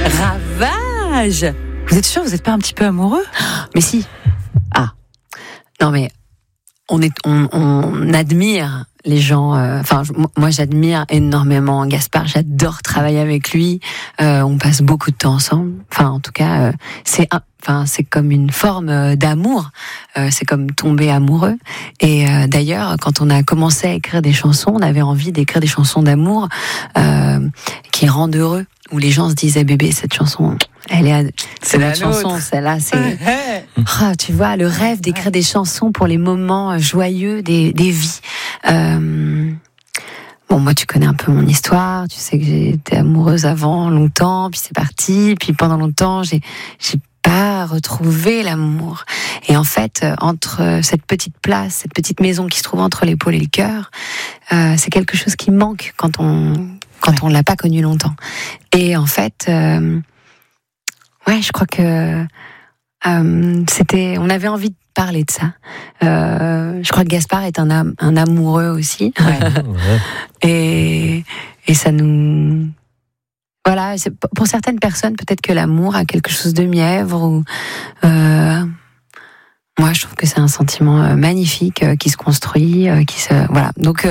Ravage. Vous êtes sûr, vous n'êtes pas un petit peu amoureux ? Mais si. Ah. Non, mais on admire les gens. Moi, j'admire énormément Gaspard. J'adore travailler avec lui. On passe beaucoup de temps ensemble. Enfin, en tout cas, c'est comme une forme d'amour. C'est comme tomber amoureux. Et d'ailleurs, quand on a commencé à écrire des chansons, on avait envie d'écrire des chansons d'amour qui rendent heureux. Où les gens se disaient, bébé, cette chanson, c'est notre chanson, celle-là, c'est... tu vois, le rêve d'écrire des chansons pour les moments joyeux des vies. Bon, moi, tu connais un peu mon histoire, tu sais que j'étais amoureuse avant, longtemps, puis c'est parti, puis pendant longtemps, j'ai pas retrouvé l'amour. Et en fait, entre cette petite place, cette petite maison qui se trouve entre l'épaule et le cœur, c'est quelque chose qui manque quand on l'a pas connu longtemps. Et en fait, je crois que on avait envie de parler de ça. Je crois que Gaspard est un amoureux aussi. Et ça nous... Voilà, pour certaines personnes, peut-être que l'amour a quelque chose de mièvre. Ou, moi, je trouve que c'est un sentiment magnifique qui se construit, voilà. Donc...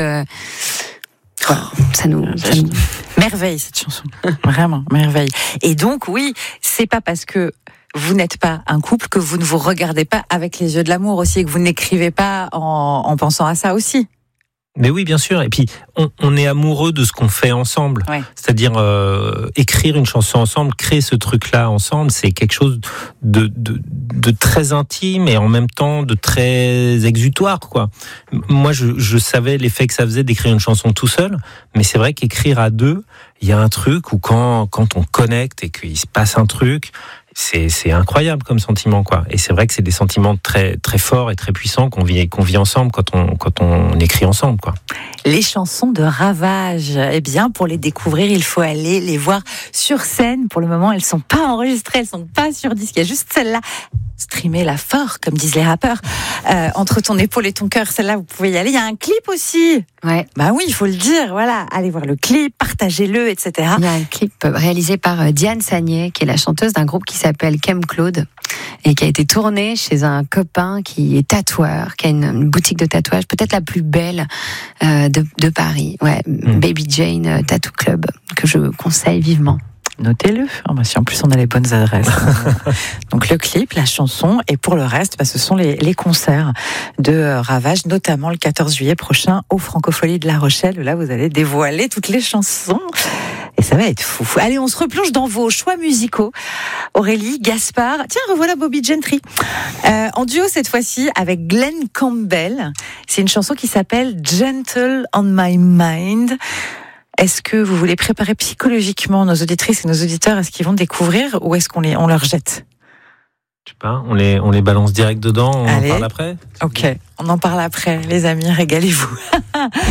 ça nous... Merveille, cette chanson. Vraiment, merveille. Et donc, oui, c'est pas parce que vous n'êtes pas un couple que vous ne vous regardez pas avec les yeux de l'amour aussi, et que vous n'écrivez pas en pensant à ça aussi. Mais oui, bien sûr. Et puis, on est amoureux de ce qu'on fait ensemble. Ouais. C'est-à-dire, écrire une chanson ensemble, créer ce truc-là ensemble, c'est quelque chose de très intime et en même temps de très exutoire, quoi. Moi, je savais l'effet que ça faisait d'écrire une chanson tout seul, mais c'est vrai qu'écrire à deux, il y a un truc où quand on connecte et qu'il se passe un truc, c'est incroyable comme sentiment, quoi. Et c'est vrai que c'est des sentiments très très forts et très puissants qu'on vit ensemble quand on écrit ensemble, quoi. Les chansons de Ravage, eh bien, pour les découvrir, il faut aller les voir sur scène. Pour le moment, elles sont pas enregistrées, elles sont pas sur disque. Il y a juste celle-là. Streamez-la fort, comme disent les rappeurs. Entre ton épaule et ton cœur, celle-là, vous pouvez y aller. Il y a un clip aussi. Ouais. Bah oui, il faut le dire. Voilà, allez voir le clip, partagez-le, etc. Il y a un clip réalisé par Diane Sagné, qui est la chanteuse d'un groupe qui s'appelle Kem Claude et qui a été tourné chez un copain qui est tatoueur, qui a une boutique de tatouage, peut-être la plus belle de Paris. Ouais, Baby Jane Tattoo Club, que je conseille vivement. Notez-le. Si en plus on a les bonnes adresses. Donc le clip, la chanson, et pour le reste, ce sont les concerts de Ravage, notamment le 14 juillet prochain au Francophonie de La Rochelle. Là, vous allez dévoiler toutes les chansons. Et ça va être fou. Allez, on se replonge dans vos choix musicaux. Aurélie, Gaspard. Tiens, revoilà Bobby Gentry. En duo cette fois-ci avec Glenn Campbell. C'est une chanson qui s'appelle Gentle on My Mind. Est-ce que vous voulez préparer psychologiquement nos auditrices et nos auditeurs à ce qu'ils vont découvrir, ou est-ce qu'on leur jette ? Je sais pas, on les balance direct dedans, on en parle après ? Ok, on en parle après, les amis, régalez-vous.